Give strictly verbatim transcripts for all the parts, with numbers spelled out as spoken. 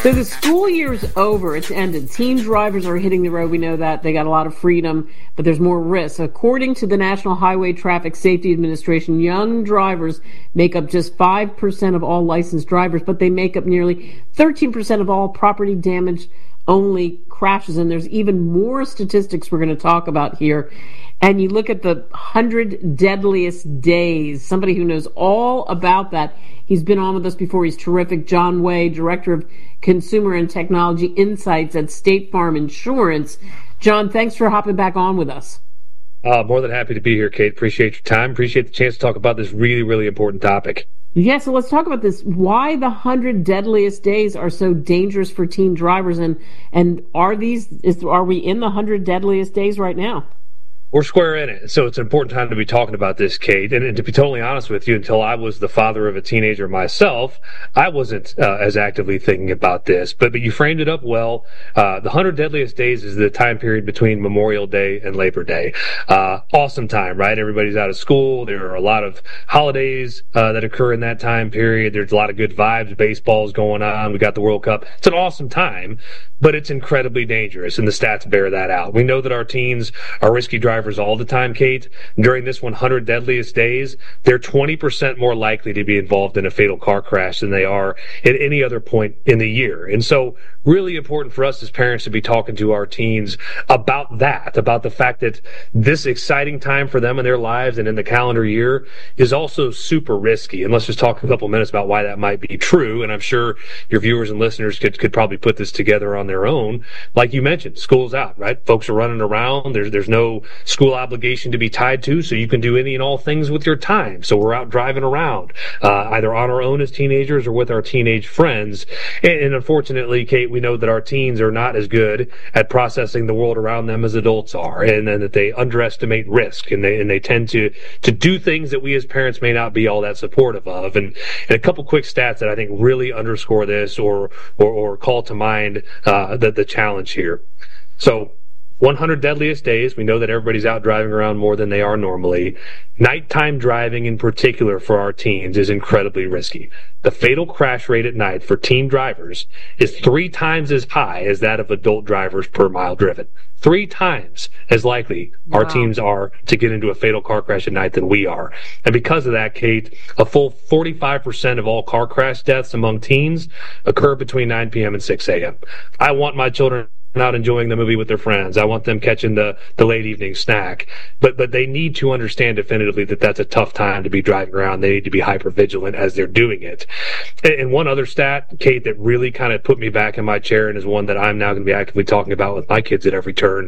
So the school year's over. It's ended. Teen drivers are hitting the road. We know that. They got a lot of freedom, but there's more risks. According to the National Highway Traffic Safety Administration, young drivers make up just five percent of all licensed drivers, but they make up nearly thirteen percent of all property damage only crashes. And there's even more statistics we're going to talk about here. And you look at the one hundred deadliest days, somebody who knows all about that. He's been on with us before. He's terrific. John Way, Director of Consumer and Technology Insights at State Farm Insurance. John, thanks for hopping back on with us. Uh, more than happy to be here, Kate. Appreciate your time. Appreciate the chance to talk about this really, really important topic. Yeah, so let's talk about this. Why the one hundred deadliest days are so dangerous for teen drivers, and and are these is are we in the one hundred deadliest days right now? We're square in it, so it's an important time to be talking about this, Kate. And, and to be totally honest with you, until I was the father of a teenager myself, I wasn't uh, as actively thinking about this. But but you framed it up well. Uh, the one hundred deadliest days is the time period between Memorial Day and Labor Day. Uh, awesome time, right? Everybody's out of school. There are a lot of holidays uh, that occur in that time period. There's a lot of good vibes. Baseball's going on. We got the World Cup. It's an awesome time, but it's incredibly dangerous, and the stats bear that out. We know that our teens are risky drivers all the time, Kate. During this one hundred deadliest days, they're twenty percent more likely to be involved in a fatal car crash than they are at any other point in the year. And so really important for us as parents to be talking to our teens about that, about the fact that this exciting time for them in their lives and in the calendar year is also super risky. And let's just talk a couple minutes about why that might be true. And I'm sure your viewers and listeners could, could probably put this together on their own. Like you mentioned, school's out, right? Folks are running around. There's, there's no school obligation to be tied to, so you can do any and all things with your time. So we're out driving around, uh, either on our own as teenagers or with our teenage friends. And, and unfortunately, Kate, we know that our teens are not as good at processing the world around them as adults are, and then that they underestimate risk, and they and they tend to to do things that we as parents may not be all that supportive of. And, and a couple quick stats that I think really underscore this or or, or call to mind uh, the, the challenge here. So one hundred deadliest days, we know that everybody's out driving around more than they are normally. Nighttime driving in particular for our teens is incredibly risky. The fatal crash rate at night for teen drivers is three times as high as that of adult drivers per mile driven. Three times as likely wow. our teens are to get into a fatal car crash at night than we are. And because of that, Kate, a full forty-five percent of all car crash deaths among teens occur between nine p.m. and six a.m. I want my children out enjoying the movie with their friends. I want them catching the, the late evening snack. But but they need to understand definitively that that's a tough time to be driving around. They need to be hyper vigilant as they're doing it. And, and one other stat, Kate, that really kind of put me back in my chair and is one that I'm now going to be actively talking about with my kids at every turn.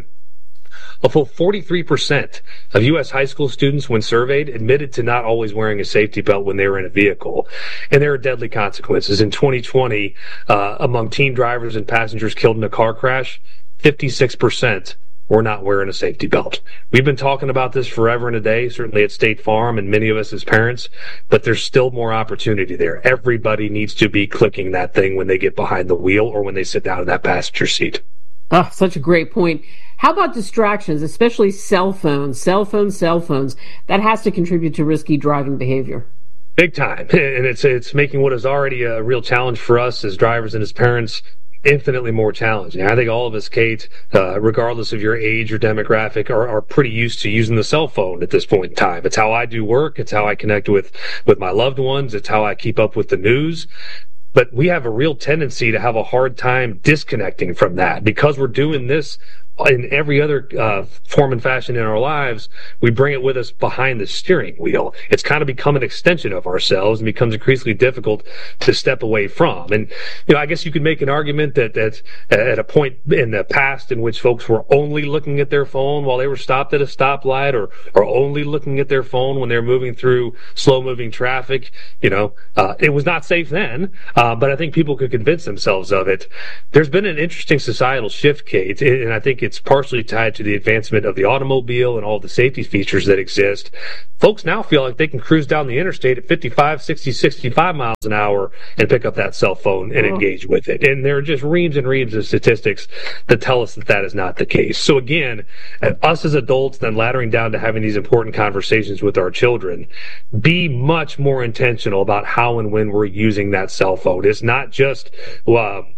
A full forty-three percent of U S high school students, when surveyed, admitted to not always wearing a safety belt when they were in a vehicle. And there are deadly consequences. In twenty twenty, uh, among teen drivers and passengers killed in a car crash, fifty-six percent were not wearing a safety belt. We've been talking about this forever and a day, certainly at State Farm and many of us as parents, but there's still more opportunity there. Everybody needs to be clicking that thing when they get behind the wheel or when they sit down in that passenger seat. Oh, such a great point. How about distractions, especially cell phones, cell phones, cell phones? That has to contribute to risky driving behavior. Big time. And it's it's making what is already a real challenge for us as drivers and as parents infinitely more challenging. I think all of us, Kate, uh, regardless of your age or demographic, are, are pretty used to using the cell phone at this point in time. It's how I do work. It's how I connect with, with my loved ones. It's how I keep up with the news. But we have a real tendency to have a hard time disconnecting from that because we're doing this in every other uh, form and fashion in our lives. We bring it with us behind the steering wheel. It's kind of become an extension of ourselves and becomes increasingly difficult to step away from. And, you know, I guess you could make an argument that, that at a point in the past in which folks were only looking at their phone while they were stopped at a stoplight or, or only looking at their phone when they're moving through slow-moving traffic, you know, uh, it was not safe then, uh, but I think people could convince themselves of it. There's been an interesting societal shift, Kate, and I think it's partially tied to the advancement of the automobile and all the safety features that exist. Folks now feel like they can cruise down the interstate at fifty-five, sixty, sixty-five miles an hour and pick up that cell phone and engage with it. And there are just reams and reams of statistics that tell us that that is not the case. So again, us as adults, then laddering down to having these important conversations with our children, be much more intentional about how and when we're using that cell phone. It's not just, uh,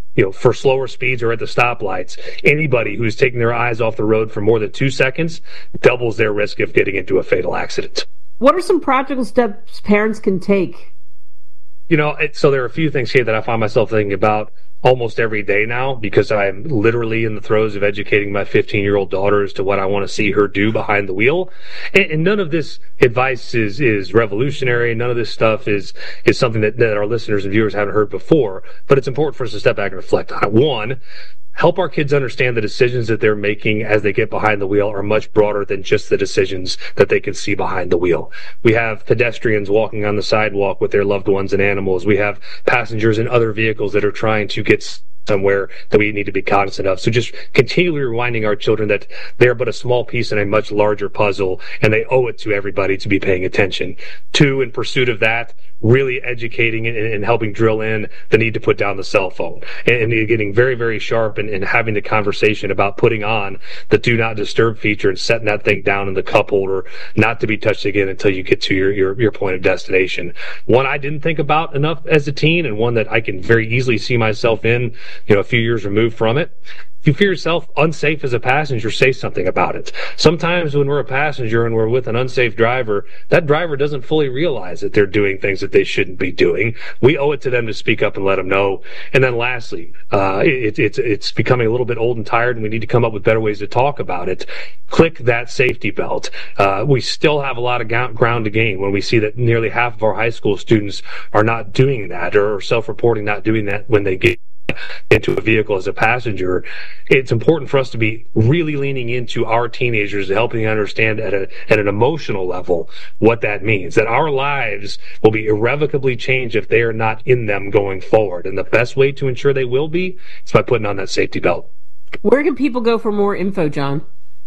you know, for slower speeds or at the stoplights, anybody who's taking their eyes off the road for more than two seconds doubles their risk of getting into a fatal accident. What are some practical steps parents can take? You know, it, so there are a few things here that I find myself thinking about almost every day now, because I'm literally in the throes of educating my fifteen-year-old daughter as to what I want to see her do behind the wheel. And, and none of this advice is is revolutionary. None of this stuff is is something that, that our listeners and viewers haven't heard before. But it's important for us to step back and reflect on it. One, help our kids understand the decisions that they're making as they get behind the wheel are much broader than just the decisions that they can see behind the wheel. We have pedestrians walking on the sidewalk with their loved ones and animals. We have passengers in other vehicles that are trying to get somewhere that we need to be cognizant of. So just continually reminding our children that they're but a small piece in a much larger puzzle, and they owe it to everybody to be paying attention. Two, in pursuit of that, really educating and, and helping drill in the need to put down the cell phone, and, and getting very, very sharp and, and having the conversation about putting on the do not disturb feature and setting that thing down in the cup holder, not to be touched again until you get to your, your, your point of destination. One I didn't think about enough as a teen, and one that I can very easily see myself in, you know, a few years removed from it. If you feel yourself unsafe as a passenger, say something about it. Sometimes when we're a passenger and we're with an unsafe driver, that driver doesn't fully realize that they're doing things that they shouldn't be doing. We owe it to them to speak up and let them know. And then lastly, uh, it, it's it's becoming a little bit old and tired, and we need to come up with better ways to talk about it. Click that safety belt. Uh, we still have a lot of ground to gain when we see that nearly half of our high school students are not doing that, or self-reporting not doing that when they get into a vehicle as a passenger. It's important for us to be really leaning into our teenagers, helping understand at a at an emotional level what that means, that our lives will be irrevocably changed if they are not in them going forward. And the best way to ensure they will be is by putting on that safety belt. Where can people go for more info, John?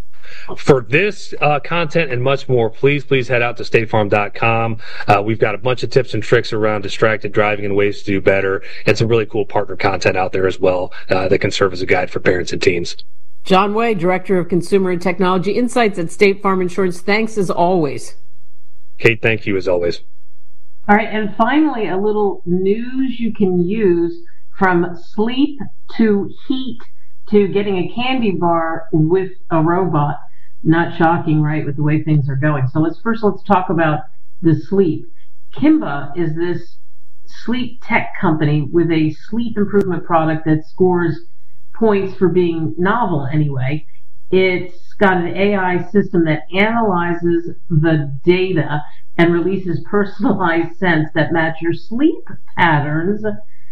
For this uh, content and much more, please, please head out to state farm dot com. Uh, we've got a bunch of tips and tricks around distracted driving and ways to do better, and some really cool partner content out there as well uh, that can serve as a guide for parents and teens. John Way, Director of Consumer and Technology Insights at State Farm Insurance. Thanks as always. Kate, thank you as always. All right, and finally, a little news you can use, from sleep to heat to getting a candy bar with a robot. Not shocking, right, with the way things are going. So let's first let's talk about the sleep. Kimba is this sleep tech company with a sleep improvement product that scores points for being novel anyway. It's got an A I system that analyzes the data and releases personalized scents that match your sleep patterns.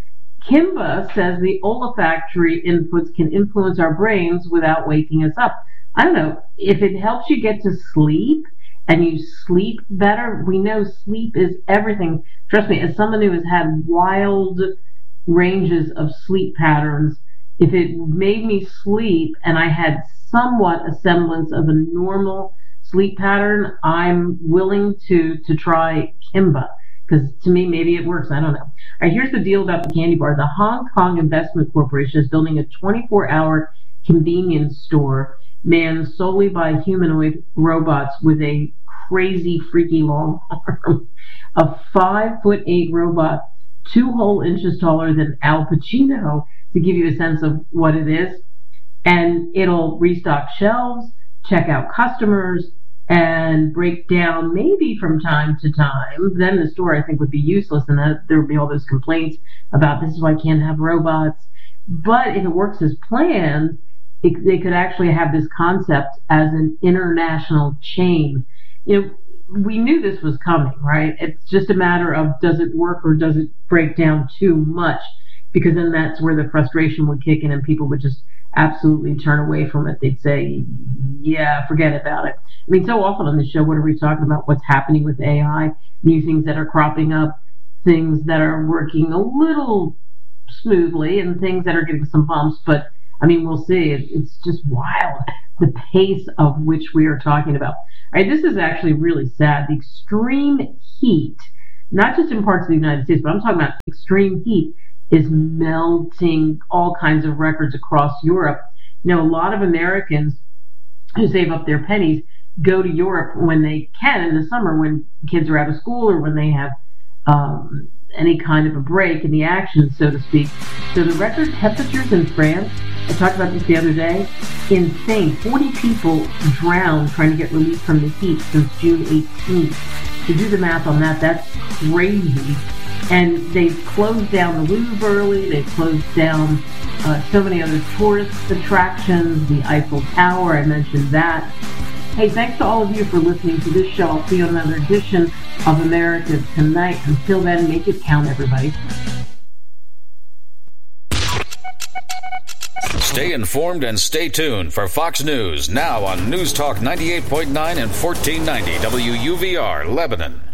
Kimba says the olfactory inputs can influence our brains without waking us up. I don't know, if it helps you get to sleep and you sleep better, we know sleep is everything. Trust me, as someone who has had wild ranges of sleep patterns, if it made me sleep and I had somewhat a semblance of a normal sleep pattern, I'm willing to, to try Kimba. Because to me, maybe it works. I don't know. All right, here's the deal about the candy bar. The Hong Kong Investment Corporation is building a twenty-four hour convenience store manned solely by humanoid robots with a crazy, freaky long arm. A five foot eight robot, two whole inches taller than Al Pacino, to give you a sense of what it is. And it'll restock shelves, check out customers, and break down maybe from time to time. Then the store, I think, would be useless, and that there would be all those complaints about this is why I can't have robots. But if it works as planned, it, they could actually have this concept as an international chain. You know, we knew this was coming, right? It's just a matter of, does it work or does it break down too much? Because then that's where the frustration would kick in and people would just absolutely turn away from it. They'd say, yeah, forget about it. I mean, so often on the show, what are we talking about? What's happening with A I? New things that are cropping up, things that are working a little smoothly, and things that are getting some bumps. But, I mean, we'll see. It, it's just wild, the pace of which we are talking about. All right, this is actually really sad. The extreme heat, not just in parts of the United States, but I'm talking about extreme heat, is melting all kinds of records across Europe. You know, a lot of Americans who save up their pennies go to Europe when they can in the summer, when kids are out of school or when they have um, any kind of a break in the action, so to speak. So the record temperatures in France, I talked about this the other day, insane. forty people drowned trying to get relief from the heat since June eighteenth. To do the math on that, that's crazy. And they've closed down the Louvre early. They've closed down uh, so many other tourist attractions. The Eiffel Tower, I mentioned that. Hey, thanks to all of you for listening to this show. I'll see you on another edition of America Tonight. Until then, make it count, everybody. Stay informed and stay tuned for Fox News, now on News Talk ninety-eight point nine and fourteen ninety W U V R, Lebanon.